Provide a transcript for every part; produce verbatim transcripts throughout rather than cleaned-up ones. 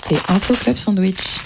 c'est Info Club Sandwich.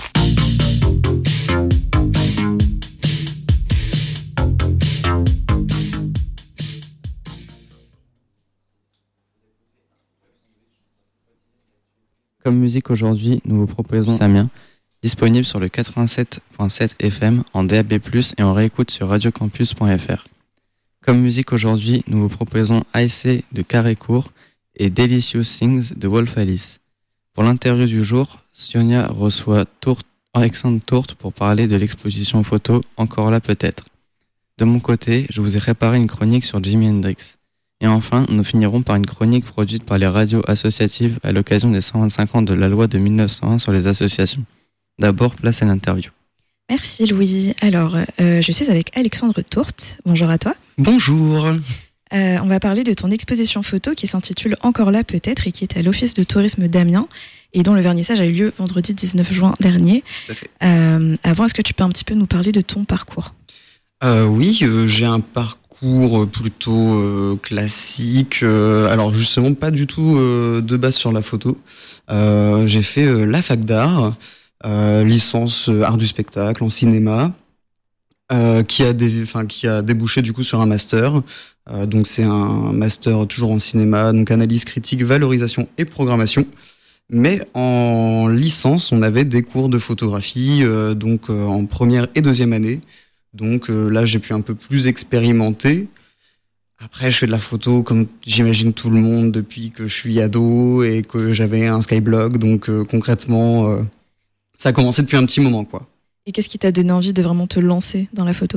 Comme musique aujourd'hui, nous vous proposons Samien, disponible sur le quatre-vingt-sept virgule sept F M en D A B plus, et en réécoute sur radiocampus point F R. Comme musique aujourd'hui, nous vous proposons I C de Carré Court et Delicious Things de Wolf Alice. Pour l'interview du jour, Sionia reçoit Tourte, Alexandre Tourte pour parler de l'exposition photo Encore là peut-être. De mon côté, je vous ai préparé une chronique sur Jimi Hendrix. Et enfin, nous finirons par une chronique produite par les radios associatives à l'occasion des cent vingt-cinq ans de la loi de mille neuf cent un sur les associations. D'abord, place à l'interview. Merci Louis. Alors, euh, je suis avec Alexandre Tourte. Bonjour à toi. Bonjour. Euh, on va parler de ton exposition photo qui s'intitule Encore là peut-être et qui est à l'Office de tourisme d'Amiens et dont le vernissage a eu lieu vendredi dix-neuf juin dernier. Tout à fait. Euh, avant, est-ce que tu peux un petit peu nous parler de ton parcours ? euh, Oui, euh, j'ai un parcours plutôt euh, classique. Euh, alors justement, pas du tout euh, de base sur la photo. Euh, j'ai fait euh, la fac d'art, euh, licence euh, art du spectacle en cinéma, euh, qui a des, enfin qui a débouché du coup sur un master. Euh, donc c'est un master toujours en cinéma, donc analyse critique, valorisation et programmation. Mais en licence, on avait des cours de photographie, euh, donc euh, en première et deuxième année. Donc euh, là, j'ai pu un peu plus expérimenter. Après, je fais de la photo comme j'imagine tout le monde depuis que je suis ado et que j'avais un Skyblog. Donc euh, concrètement, euh, ça a commencé depuis un petit moment, quoi. Et qu'est-ce qui t'a donné envie de vraiment te lancer dans la photo ?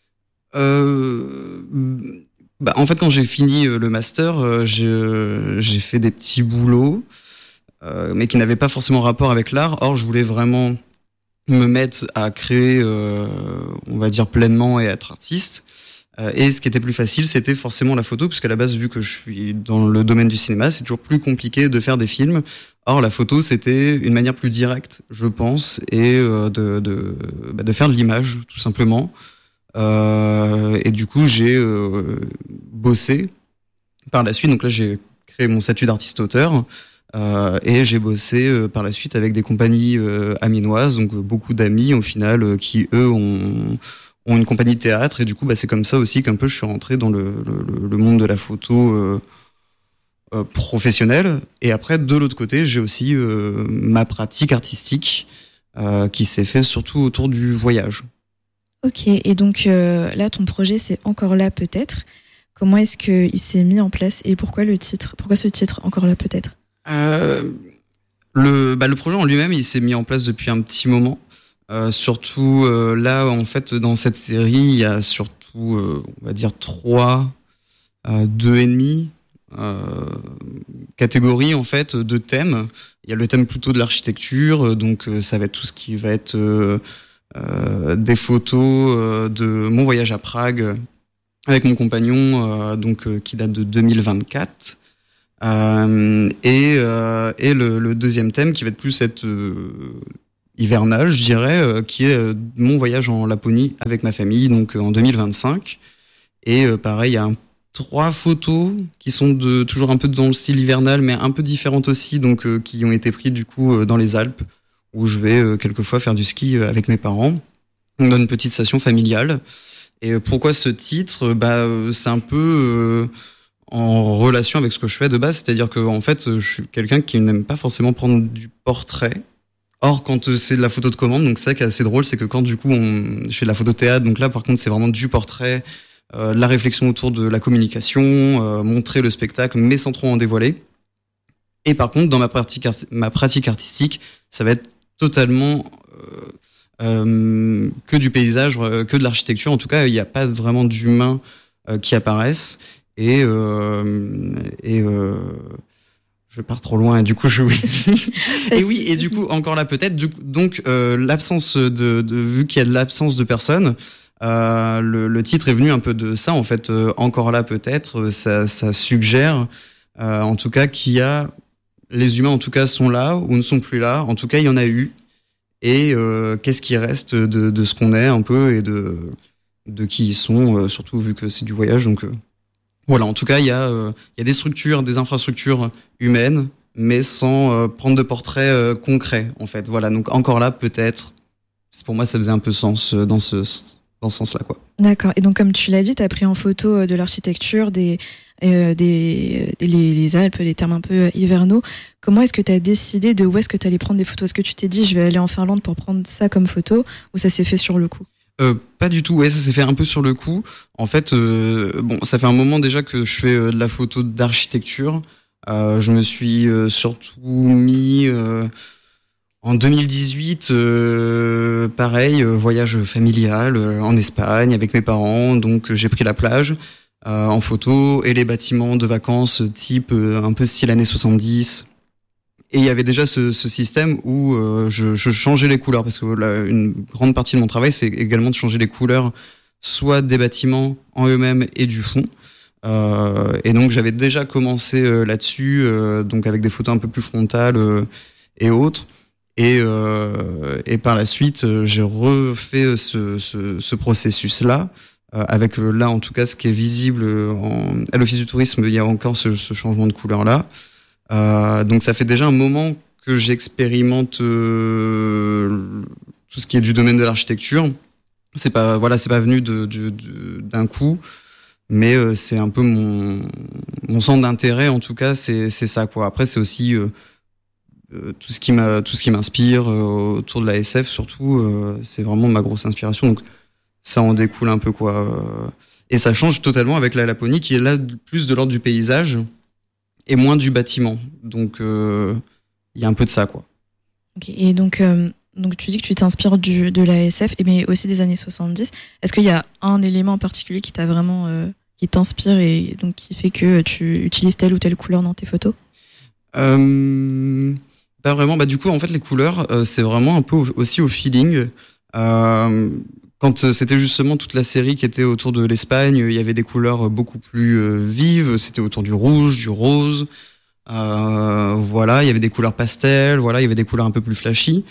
euh, bah, En fait, quand j'ai fini euh, le master, euh, j'ai, j'ai fait des petits boulots, euh, mais qui n'avaient pas forcément rapport avec l'art. Or, je voulais vraiment me mettre à créer, euh, on va dire pleinement et être artiste. Euh, et ce qui était plus facile, c'était forcément la photo, puisqu'à la base, vu que je suis dans le domaine du cinéma, c'est toujours plus compliqué de faire des films. Or, la photo, c'était une manière plus directe, je pense, et euh, de, de, bah, de faire de l'image, tout simplement. Euh, et du coup, j'ai euh, bossé par la suite. Donc là, j'ai créé mon statut d'artiste-auteur. Euh, et j'ai bossé euh, par la suite avec des compagnies euh, amiénoises, donc euh, beaucoup d'amis au final euh, qui eux ont, ont une compagnie de théâtre, et du coup bah, c'est comme ça aussi qu'un peu je suis rentré dans le, le, le monde de la photo euh, euh, professionnelle. Et après de l'autre côté j'ai aussi euh, ma pratique artistique euh, qui s'est fait surtout autour du voyage. Ok, et donc euh, là ton projet c'est Encore là peut-être. Comment est-ce qu'il s'est mis en place et pourquoi le titre ? Pourquoi ce titre Encore là peut-être ? Euh, le, bah, le projet en lui-même, il s'est mis en place depuis un petit moment. Euh, surtout euh, là, en fait, dans cette série, il y a surtout, euh, on va dire, trois, euh, deux et demi euh, catégories en fait de thèmes. Il y a le thème plutôt de l'architecture, donc euh, ça va être tout ce qui va être euh, euh, des photos euh, de mon voyage à Prague avec mon compagnon, euh, donc euh, qui date de deux mille vingt-quatre. Euh, et euh, et le, le deuxième thème qui va être plus cette euh, hivernal, je dirais, euh, qui est euh, mon voyage en Laponie avec ma famille, donc euh, en deux mille vingt-cinq. Et euh, pareil, il y a un, trois photos qui sont de, toujours un peu dans le style hivernal, mais un peu différentes aussi, donc euh, qui ont été prises du coup euh, dans les Alpes, où je vais euh, quelquefois faire du ski euh, avec mes parents, donc dans une petite station familiale. Et euh, pourquoi ce titre ? Bah, euh, c'est un peu euh, en relation avec ce que je fais de base, c'est-à-dire que en fait, je suis quelqu'un qui n'aime pas forcément prendre du portrait. Or, quand c'est de la photo de commande, donc c'est ça qui est assez drôle, c'est que quand du coup on, je fais de la photo théâtre, donc là par contre c'est vraiment du portrait, euh, la réflexion autour de la communication, euh, montrer le spectacle, mais sans trop en dévoiler. Et par contre, dans ma pratique, art- ma pratique artistique, ça va être totalement euh, euh, que du paysage, euh, que de l'architecture. En tout cas, il n'y a pas vraiment d'humains euh, qui apparaissent. Et, euh, et euh, je pars trop loin et du coup je oui. et oui et du coup encore là peut-être du coup, donc euh, l'absence de, de vu qu'il y a de l'absence de personnes, euh, le, le titre est venu un peu de ça en fait. Euh, encore là peut-être ça, ça suggère euh, en tout cas qu'il y a les humains en tout cas sont là ou ne sont plus là. En tout cas il y en a eu et euh, qu'est-ce qui reste de, de ce qu'on est un peu et de de qui ils sont euh, surtout vu que c'est du voyage donc. Euh, Voilà, en tout cas, il y a, euh, il y a des structures, des infrastructures humaines mais sans euh, prendre de portrait euh, concret, en fait. Voilà, donc encore là, peut-être, pour moi, ça faisait un peu sens euh, dans ce, dans ce sens-là, quoi. D'accord. Et donc, comme tu l'as dit, tu as pris en photo euh, de l'architecture, des, euh, des, des les, les Alpes, les termes un peu euh, hivernaux. Comment est-ce que tu as décidé de où est-ce que tu allais prendre des photos? Est-ce que tu t'es dit, je vais aller en Finlande pour prendre ça comme photo, ou ça s'est fait sur le coup? Euh, pas du tout, ouais, ça s'est fait un peu sur le coup. En fait, euh, bon, ça fait un moment déjà que je fais euh, de la photo d'architecture. Euh, je me suis euh, surtout mis euh, en deux mille dix-huit, euh, pareil, euh, voyage familial euh, en Espagne avec mes parents. Donc euh, j'ai pris la plage euh, en photo et les bâtiments de vacances type euh, un peu style années soixante-dix. Et il y avait déjà ce, ce système où euh, je, je changeais les couleurs, parce que là, une grande partie de mon travail, c'est également de changer les couleurs, soit des bâtiments en eux-mêmes et du fond. Euh, et donc j'avais déjà commencé euh, là-dessus, euh, donc avec des photos un peu plus frontales euh, et autres. Et, euh, et par la suite, euh, j'ai refait ce, ce, ce processus-là, euh, avec euh, là en tout cas ce qui est visible en, à l'Office du tourisme, il y a encore ce, ce changement de couleur-là. Euh, donc ça fait déjà un moment que j'expérimente euh, tout ce qui est du domaine de l'architecture. C'est pas voilà, c'est pas venu de, de, de d'un coup, mais euh, c'est un peu mon mon centre d'intérêt en tout cas. C'est c'est ça quoi. Après c'est aussi euh, euh, tout ce qui m'a tout ce qui m'inspire euh, autour de la S F surtout. Euh, c'est vraiment ma grosse inspiration. Donc ça en découle un peu quoi. Et ça change totalement avec la Laponie qui est là plus de l'ordre du paysage et moins du bâtiment. Donc, il euh, y a un peu de ça, quoi. Okay. Et donc, euh, donc, tu dis que tu t'inspires du, de la S F, mais aussi des années soixante-dix. Est-ce qu'il y a un élément en particulier qui t'a vraiment, euh, qui t'inspire et donc qui fait que tu utilises telle ou telle couleur dans tes photos? euh, Pas vraiment. Bah, du coup, en fait, les couleurs, euh, c'est vraiment un peu au, aussi au feeling. Euh, Quand c'était justement toute la série qui était autour de l'Espagne, il y avait des couleurs beaucoup plus euh, vives. C'était autour du rouge, du rose. Euh, voilà, il y avait des couleurs pastel. Voilà, il y avait des couleurs un peu plus flashy.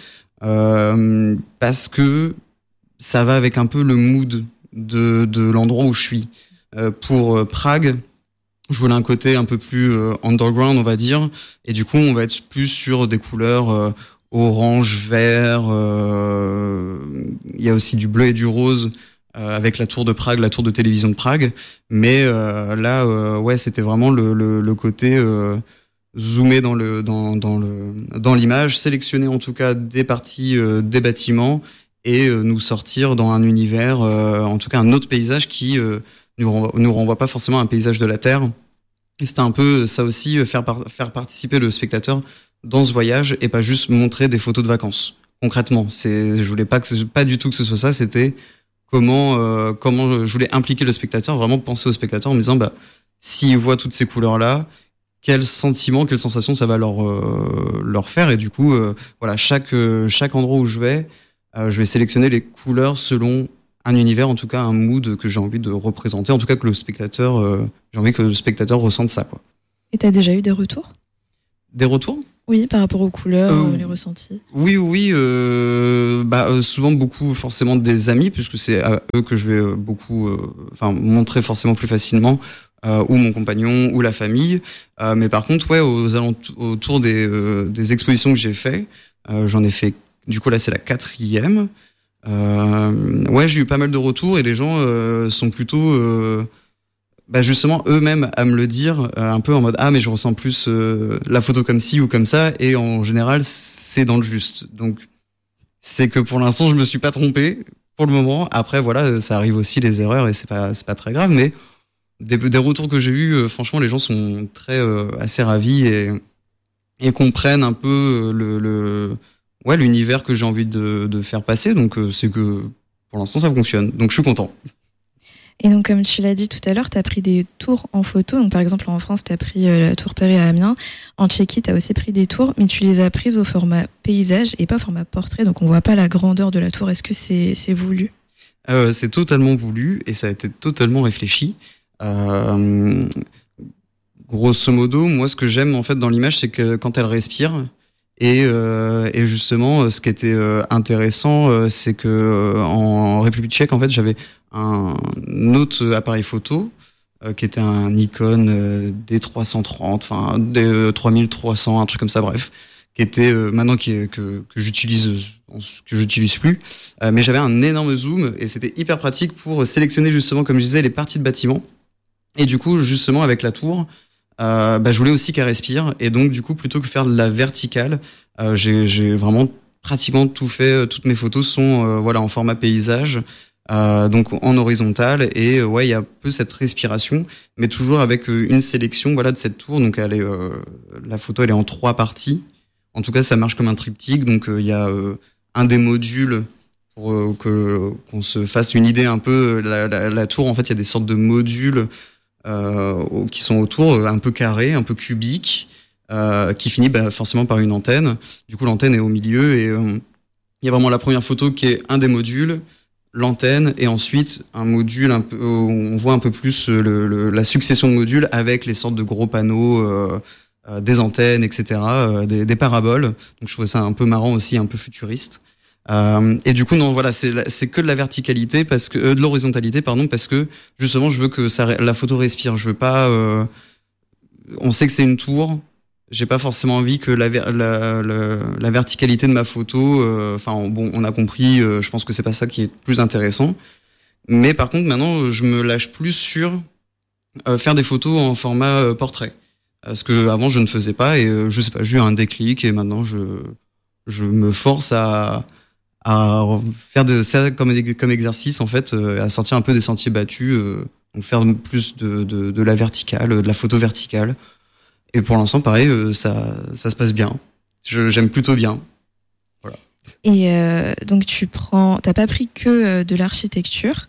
Euh, parce que ça va avec un peu le mood de, de l'endroit où je suis. Euh, pour euh, Prague, je voulais un côté un peu plus euh, underground, on va dire. Et du coup, on va être plus sur des couleurs... Euh, orange, vert, euh, il y a aussi du bleu et du rose euh, avec la tour de Prague, la tour de télévision de Prague. Mais euh, là, euh, ouais, c'était vraiment le, le, le côté euh, zoomé dans le dans dans le dans l'image, sélectionner en tout cas des parties euh, des bâtiments et euh, nous sortir dans un univers, euh, en tout cas un autre paysage qui euh, nous renvoie, nous renvoie pas forcément à un paysage de la Terre. Et c'était un peu ça aussi, faire par, faire participer le spectateur dans ce voyage et pas juste montrer des photos de vacances. Concrètement, c'est, je voulais pas que ce, pas du tout que ce soit ça. C'était comment, euh, comment je voulais impliquer le spectateur, vraiment penser au spectateur en me disant, bah, s'ils voient toutes ces couleurs-là, quels sentiments, quelles sensations ça va leur euh, leur faire. Et du coup, euh, voilà, chaque euh, chaque endroit où je vais, euh, je vais sélectionner les couleurs selon un univers, en tout cas un mood que j'ai envie de représenter. En tout cas que le spectateur, euh, j'ai envie que le spectateur ressente ça, quoi. Et t'as déjà eu des retours? Des retours? Oui, par rapport aux couleurs, euh, les ressentis. Oui, oui, euh, bah euh, souvent beaucoup forcément des amis, puisque c'est à eux que je vais beaucoup, enfin euh, montrer forcément plus facilement, euh, ou mon compagnon, ou la famille. Euh, mais par contre, ouais, aux alentours, autour des euh, des expositions que j'ai fait, euh, j'en ai fait. Du coup là, c'est la quatrième. Euh, ouais, j'ai eu pas mal de retours et les gens euh, sont plutôt euh, bah justement eux-mêmes à me le dire, euh, un peu en mode ah mais je ressens plus euh, la photo comme ci ou comme ça, et en général c'est dans le juste. Donc c'est que pour l'instant je me suis pas trompé pour le moment. Après voilà, ça arrive aussi les erreurs et c'est pas c'est pas très grave, mais des, des retours que j'ai eu, euh, franchement les gens sont très euh, assez ravis et et comprennent un peu le, le ouais l'univers que j'ai envie de de faire passer. Donc euh, c'est que pour l'instant ça fonctionne. Donc je suis content. Et donc, comme tu l'as dit tout à l'heure, tu as pris des tours en photo. Donc, par exemple, en France, tu as pris euh, la tour Perret à Amiens. En Tchéquie, tu as aussi pris des tours, mais tu les as prises au format paysage et pas au format portrait. Donc, on voit pas la grandeur de la tour. Est-ce que c'est, c'est voulu? euh, C'est totalement voulu et ça a été totalement réfléchi. Euh, grosso modo, moi, ce que j'aime en fait dans l'image, c'est que quand elle respire, et, euh, et justement, ce qui était euh, intéressant, euh, c'est que euh, en République tchèque, en fait, j'avais un autre appareil photo euh, qui était un Nikon euh, D trois cent trente, enfin D euh, trois mille trois cents, un truc comme ça, bref, qui était euh, maintenant qui est, que que j'utilise que j'utilise plus, euh, mais j'avais un énorme zoom et c'était hyper pratique pour sélectionner justement, comme je disais, les parties de bâtiment. Et du coup, justement, avec la tour, euh, bah, je voulais aussi qu'elle respire. Et donc, du coup, plutôt que faire de la verticale, euh, j'ai, j'ai vraiment pratiquement tout fait. Toutes mes photos sont euh, voilà, en format paysage, euh, donc en horizontal. Et euh, ouais, il y a un peu cette respiration, mais toujours avec euh, une sélection voilà, de cette tour. Donc, elle est, euh, la photo, elle est en trois parties. En tout cas, ça marche comme un triptyque. Donc, il euh, y a euh, un des modules pour euh, que, qu'on se fasse une idée un peu. La, la, la tour, en fait, il y a des sortes de modules Euh, qui sont autour, un peu carrés, un peu cubiques, euh, qui finit bah, forcément par une antenne. Du coup, l'antenne est au milieu et euh, il y a vraiment la première photo qui est un des modules, l'antenne, et ensuite un module un peu, où on voit un peu plus le, le, la succession de modules avec les sortes de gros panneaux, euh, euh, des antennes, et cetera, euh, des, des paraboles. Donc je trouvais ça un peu marrant aussi, un peu futuriste. Euh, et du coup non voilà c'est c'est que de la verticalité parce que euh, de l'horizontalité pardon parce que justement je veux que ça la photo respire, je veux pas euh, on sait que c'est une tour, j'ai pas forcément envie que la la la, la verticalité de ma photo enfin euh, bon on a compris, euh, je pense que c'est pas ça qui est le plus intéressant, mais par contre maintenant je me lâche plus sur euh, faire des photos en format euh, portrait, parce que avant je ne faisais pas et euh, je sais pas, j'ai eu un déclic et maintenant je je me force à à faire de ça comme, comme exercice en fait, euh, à sortir un peu des sentiers battus, euh, donc faire plus de, de, de la verticale, de la photo verticale. Et pour l'instant, pareil, euh, ça, ça se passe bien. Je, j'aime plutôt bien. Voilà. Et euh, donc tu prends, t'as pas pris que euh, de l'architecture,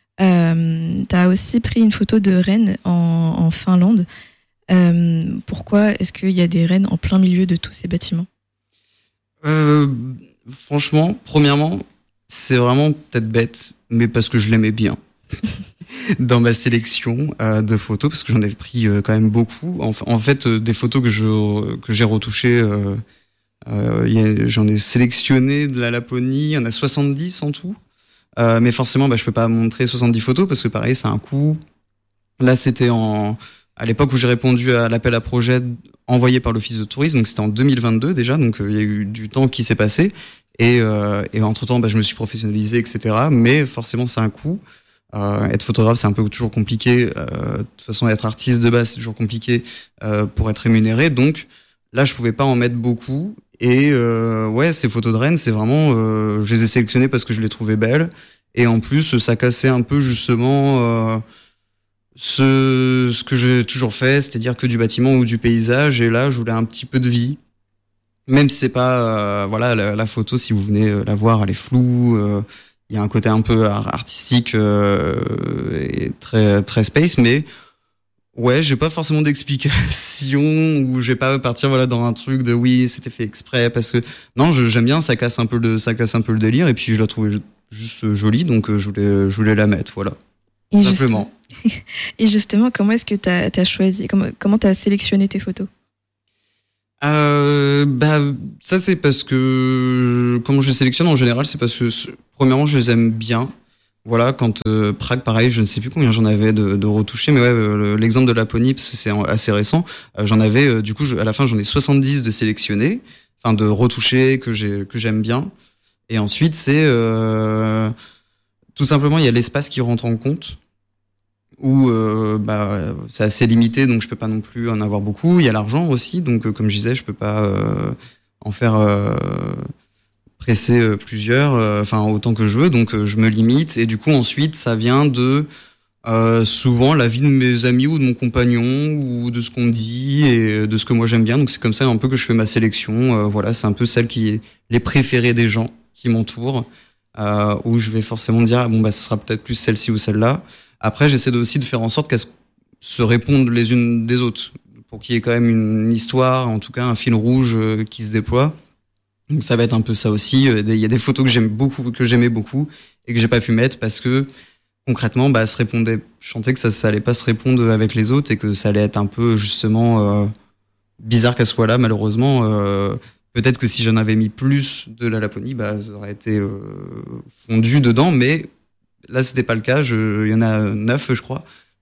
euh, t'as aussi pris une photo de rennes en, en Finlande. Euh, pourquoi est-ce qu'il y a des rennes en plein milieu de tous ces bâtiments ? euh, Franchement, premièrement, c'est vraiment peut-être bête, mais parce que je l'aimais bien dans ma sélection euh, de photos, parce que j'en ai pris euh, quand même beaucoup. En, en fait, euh, des photos que je que j'ai retouchées, euh, euh, y a, j'en ai sélectionné de la Laponie, il y en a soixante-dix en tout. Euh, mais forcément, bah, je peux pas montrer soixante-dix photos parce que pareil, c'est un coût. Là, c'était en à l'époque où j'ai répondu à l'appel à projet envoyé par l'Office de tourisme, donc c'était en deux mille vingt-deux déjà, donc il euh, y a eu du temps qui s'est passé, et, euh, et entre-temps, bah, je me suis professionnalisé, et cetera. Mais forcément, c'est un coût. Euh, être photographe, c'est un peu toujours compliqué. Euh, de toute façon, être artiste de base, c'est toujours compliqué euh, pour être rémunéré. Donc là, je pouvais pas en mettre beaucoup. Et euh, ouais, ces photos de rennes, c'est vraiment, euh, je les ai sélectionnées parce que je les trouvais belles. Et en plus, ça cassait un peu justement euh, ce, ce que j'ai toujours fait, c'est-à-dire que du bâtiment ou du paysage. Et là, je voulais un petit peu de vie. Même si c'est pas, euh, voilà, la, la photo, si vous venez la voir, elle est floue. Euh, il y a un côté un peu artistique euh, et très très space, mais ouais, j'ai pas forcément d'explication ou je vais pas partir voilà dans un truc de oui, c'était fait exprès, parce que non, je, j'aime bien, ça casse un peu le ça casse un peu le délire, et puis je la trouvais juste jolie, donc je voulais je voulais la mettre, voilà. Et simplement. Justement, et justement, comment est-ce que t'as t'as choisi, comment comment t'as sélectionné tes photos? Euh, bah, ça c'est parce que comment je les sélectionne en général, c'est parce que premièrement je les aime bien. Voilà, quand euh, Prague, pareil, je ne sais plus combien j'en avais de, de retouchés, mais ouais, euh, l'exemple de Laponie, parce que c'est assez récent, euh, j'en avais, euh, du coup, je, à la fin, j'en ai soixante-dix de sélectionnés, enfin de retouchés que j'ai que j'aime bien. Et ensuite, c'est euh, tout simplement, il y a l'espace qui rentre en compte, où euh, bah, c'est assez limité, donc je peux pas non plus en avoir beaucoup. Il y a l'argent aussi, donc euh, comme je disais, je peux pas euh, en faire euh, presser euh, plusieurs, enfin euh, autant que je veux, donc euh, je me limite. Et du coup, ensuite, ça vient de euh, souvent la vie de mes amis ou de mon compagnon ou de ce qu'on me dit et de ce que moi j'aime bien. Donc c'est comme ça un peu que je fais ma sélection. Euh, voilà, c'est un peu celle qui est les préférées des gens qui m'entourent, euh, où je vais forcément me dire ah, bon bah ce sera peut-être plus celle-ci ou celle-là. Après, j'essaie de, aussi de faire en sorte qu'elles se répondent les unes des autres, pour qu'il y ait quand même une histoire, en tout cas un fil rouge euh, qui se déploie. Donc ça va être un peu ça aussi. Il y a des photos que j'aime beaucoup, que j'aimais beaucoup, et que j'ai pas pu mettre parce que concrètement, bah, se répondait. Je sentais que ça, ça allait pas se répondre avec les autres et que ça allait être un peu justement euh, bizarre qu'elle soit là. Malheureusement, euh, peut-être que si j'en avais mis plus de la Laponie, bah, ça aurait été euh, fondu dedans, mais là, c'était pas le cas. Je, il y en a neuf, je crois.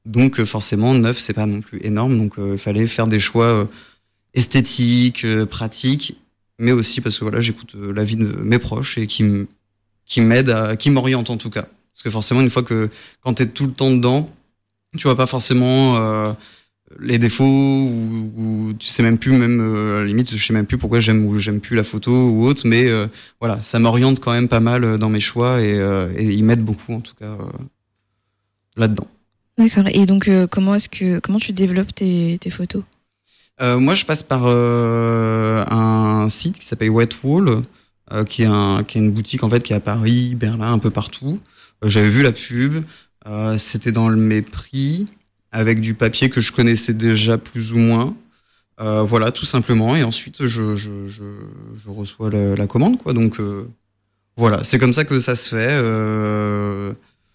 Donc forcément, neuf, c'est pas non plus énorme. Donc il euh, fallait faire des choix euh, esthétiques, euh, pratiques, mais aussi parce que voilà, j'écoute euh, l'avis de mes proches et qui m- qui m'aident, à, qui m'orientent en tout cas. Parce que forcément, une fois que quand t'es tout le temps dedans, tu vois pas forcément euh, les défauts ou, ou tu sais même plus, même euh, à la limite, je sais même plus pourquoi j'aime ou j'aime plus la photo ou autre. Mais euh, voilà, ça m'oriente quand même pas mal dans mes choix et, euh, et ils m'aident beaucoup en tout cas euh, là-dedans. D'accord. Et donc, euh, comment est-ce que comment tu développes tes, tes photos? Euh, moi, je passe par euh, un site qui s'appelle Wetwall, euh, qui est un, qui est une boutique en fait qui est à Paris, Berlin, un peu partout. Euh, j'avais vu la pub, euh, c'était dans le mépris, avec du papier que je connaissais déjà plus ou moins. Euh, voilà, tout simplement. Et ensuite, je, je, je, je reçois la, la commande, quoi. Donc euh, voilà, c'est comme ça que ça se fait. Euh,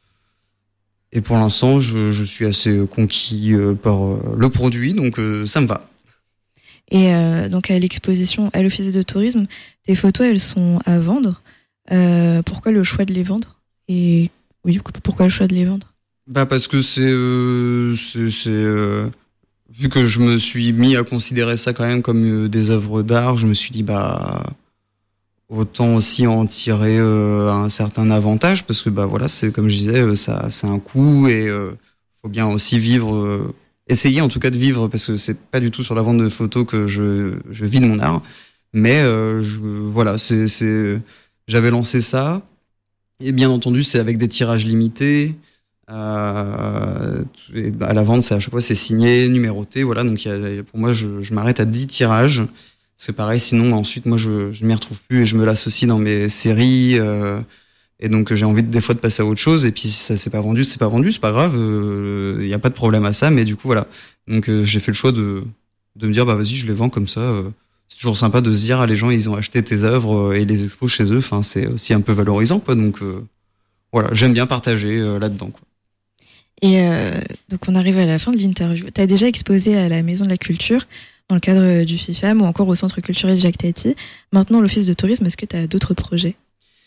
Et pour l'instant, je, je suis assez conquis euh, par euh, le produit, donc euh, ça me va. Et euh, donc à l'exposition à l'Office de tourisme, tes photos, elles sont à vendre. Euh, pourquoi le choix de les vendre? Et oui, pourquoi le choix de les vendre? Bah parce que c'est, euh, c'est, c'est euh, vu que je me suis mis à considérer ça quand même comme euh, des œuvres d'art, je me suis dit bah autant aussi en tirer euh, un certain avantage parce que bah voilà, c'est comme je disais, euh, ça, c'est un coût et euh, faut bien aussi vivre, euh, essayer en tout cas de vivre parce que c'est pas du tout sur la vente de photos que je, je vis de mon art, mais euh, je, voilà, c'est, c'est, j'avais lancé ça et bien entendu c'est avec des tirages limités. Euh, et à la vente, c'est à chaque fois c'est signé, numéroté, voilà. Donc y a, pour moi, je, je m'arrête à dix tirages. Parce que pareil, sinon ensuite moi je je m'y retrouve plus et je me l'associe dans mes séries euh, et donc j'ai envie de, des fois de passer à autre chose et puis si ça s'est pas vendu, c'est pas vendu, c'est pas grave, il euh, y a pas de problème à ça, mais du coup voilà. Donc euh, j'ai fait le choix de de me dire bah vas-y, je les vends comme ça. Euh, c'est toujours sympa de se dire ah les gens ils ont acheté tes œuvres euh, et les expos chez eux, enfin c'est aussi un peu valorisant quoi. Donc euh, voilà, j'aime bien partager euh, là-dedans quoi. Et euh, donc on arrive à la fin de l'interview. Tu as déjà exposé à la Maison de la Culture dans le cadre du FIFAM ou encore au Centre culturel Jacques Tati. Maintenant, l'Office de tourisme, est-ce que tu as d'autres projets?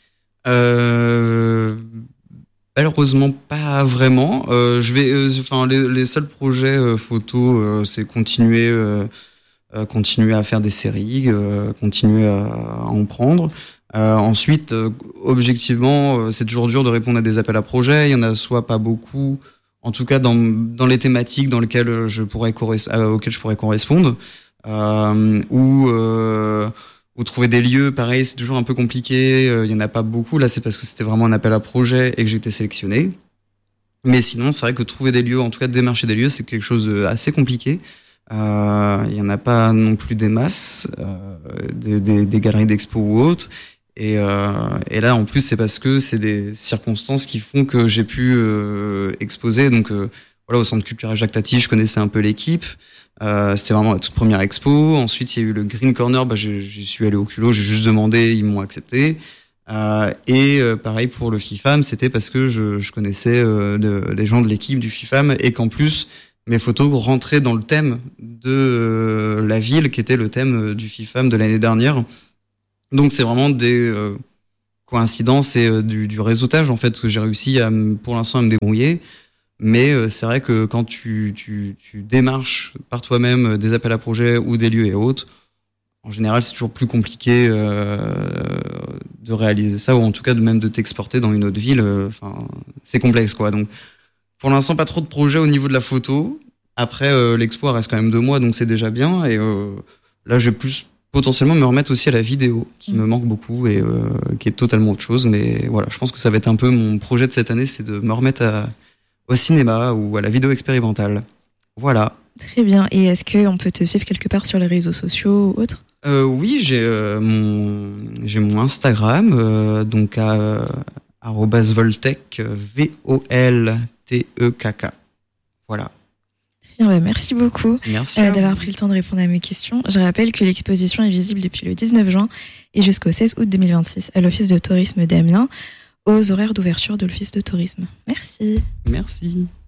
euh, Malheureusement, pas vraiment. Euh, je vais, enfin, euh, les, les seuls projets euh, photos, euh, c'est continuer, euh, euh, continuer à faire des séries, euh, continuer à, à en prendre. Euh, ensuite, euh, objectivement, euh, c'est toujours dur de répondre à des appels à projets. Il y en a soit pas beaucoup. En tout cas, dans, dans les thématiques dans lesquelles je pourrais corres- euh, auxquelles je pourrais correspondre, euh, ou, euh, ou trouver des lieux, pareil, c'est toujours un peu compliqué. Il euh, y en a pas beaucoup. Là, c'est parce que c'était vraiment un appel à projet et que j'ai été sélectionné. Mais sinon, c'est vrai que trouver des lieux, en tout cas démarcher des lieux, c'est quelque chose d'assez compliqué. Il euh, y en a pas non plus des masses, euh, des, des, des galeries d'expo ou autres. Et, euh, et là, en plus, c'est parce que c'est des circonstances qui font que j'ai pu euh, exposer. Donc, euh, voilà, au Centre culturel Jacques Tati, je connaissais un peu l'équipe. Euh, c'était vraiment la toute première expo. Ensuite, il y a eu le Green Corner. Bah, j'y suis allé au culot. J'ai juste demandé, ils m'ont accepté. Euh, et euh, pareil pour le FIFAM, c'était parce que je, je connaissais euh, de, les gens de l'équipe du FIFAM et qu'en plus, mes photos rentraient dans le thème de euh, la ville, qui était le thème du FIFAM de l'année dernière. Donc c'est vraiment des euh, coïncidences et euh, du, du réseautage en fait que j'ai réussi à pour l'instant à me débrouiller. Mais euh, c'est vrai que quand tu, tu, tu démarches par toi-même des appels à projets ou des lieux et autres, en général c'est toujours plus compliqué euh, de réaliser ça ou en tout cas de même de t'exporter dans une autre ville. Enfin euh, c'est complexe quoi. Donc pour l'instant pas trop de projets au niveau de la photo. Après euh, l'expo reste quand même deux mois donc c'est déjà bien et euh, là j'ai plus potentiellement me remettre aussi à la vidéo, qui mmh. me manque beaucoup et euh, qui est totalement autre chose. Mais voilà, je pense que ça va être un peu mon projet de cette année, c'est de me remettre à, au cinéma ou à la vidéo expérimentale. Voilà. Très bien. Et est-ce qu'on peut te suivre quelque part sur les réseaux sociaux ou autres? euh, Oui, j'ai euh, mon j'ai mon Instagram, euh, donc à euh, arobase voltec, V O L T E K K. Voilà. Merci beaucoup Merci euh, d'avoir pris le temps de répondre à mes questions. Je rappelle que l'exposition est visible depuis le dix-neuf juin et jusqu'au seize août deux mille vingt-six à l'Office de tourisme d'Amiens, aux horaires d'ouverture de l'Office de tourisme. Merci. Merci.